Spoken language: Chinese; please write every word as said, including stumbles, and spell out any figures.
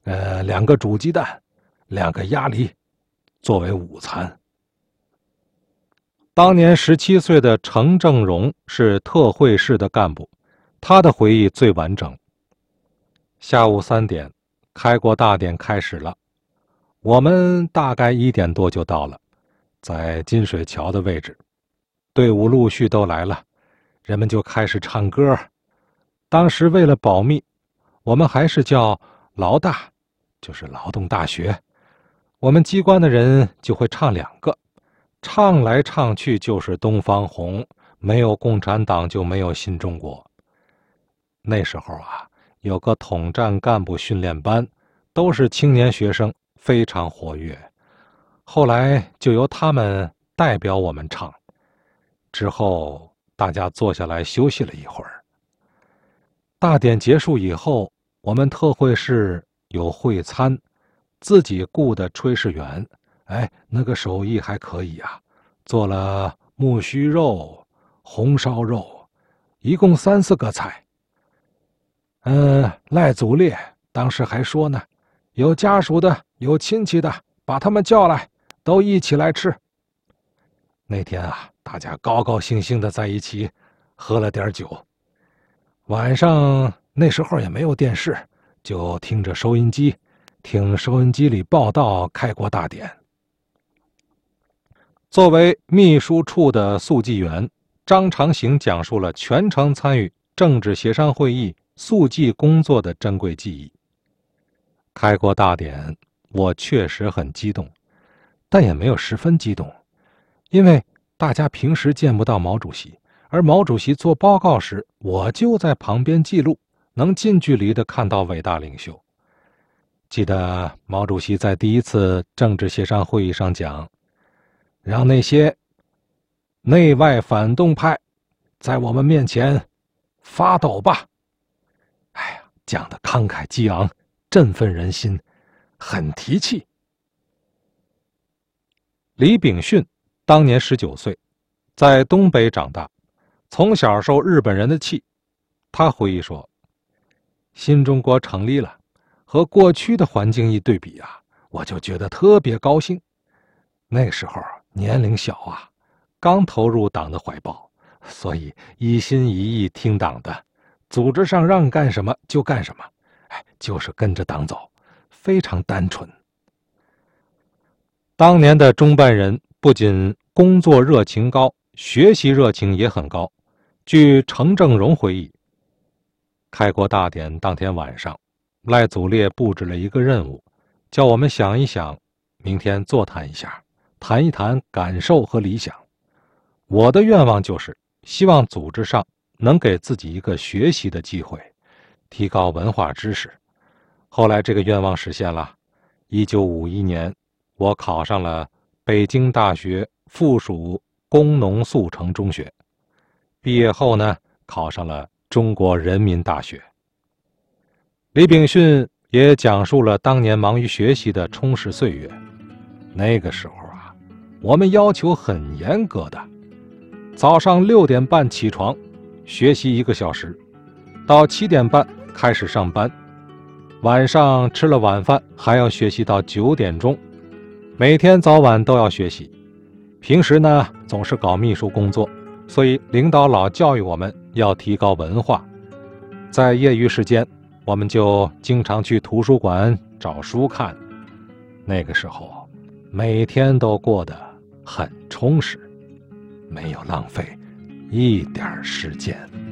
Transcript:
呃，两个煮鸡蛋，两个鸭梨，作为午餐。当年十七岁的程正荣是特会市的干部，他的回忆最完整。下午三点，开国大典开始了，我们大概一点多就到了，在金水桥的位置，队伍陆续都来了，人们就开始唱歌。当时为了保密，我们还是叫劳大，就是劳动大学。我们机关的人就会唱两个，唱来唱去就是东方红，没有共产党就没有新中国。那时候啊，有个统战干部训练班，都是青年学生，非常活跃。后来就由他们代表我们唱。之后大家坐下来休息了一会儿。大典结束以后，我们特会市有会餐，自己雇的炊事员，哎，那个手艺还可以啊，做了木须肉、红烧肉，一共三四个菜。嗯，赖祖烈当时还说呢，有家属的，有亲戚的，把他们叫来，都一起来吃。那天啊，大家高高兴兴的在一起，喝了点酒。晚上那时候也没有电视，就听着收音机，听收音机里报道开国大典。作为秘书处的速记员，张长行讲述了全程参与政治协商会议速记工作的珍贵记忆。开国大典，我确实很激动，但也没有十分激动，因为大家平时见不到毛主席，而毛主席做报告时，我就在旁边记录，能近距离地看到伟大领袖。记得毛主席在第一次政治协商会议上讲，让那些内外反动派在我们面前发抖吧。哎呀，讲得慷慨激昂，振奋人心，很提气。李炳训当年十九岁，在东北长大，从小受日本人的气。他回忆说，新中国成立了，和过去的环境一对比啊，我就觉得特别高兴。那时候年龄小啊，刚投入党的怀抱，所以一心一意听党的，组织上让干什么就干什么，哎，就是跟着党走，非常单纯。当年的中办人不仅工作热情高，学习热情也很高。据程正荣回忆，开国大典当天晚上，赖祖烈布置了一个任务，叫我们想一想，明天座谈一下，谈一谈感受和理想。我的愿望就是希望组织上能给自己一个学习的机会，提高文化知识。后来这个愿望实现了。一九五一年，我考上了北京大学附属工农速成中学，毕业后呢，考上了中国人民大学。李炳训也讲述了当年忙于学习的充实岁月。那个时候啊，我们要求很严格的，早上六点半起床，学习一个小时，到七点半开始上班，晚上吃了晚饭还要学习到九点钟，每天早晚都要学习。平时呢，总是搞秘书工作，所以领导老教育我们要提高文化。在业余时间，我们就经常去图书馆找书看。那个时候，每天都过得很充实，没有浪费一点时间。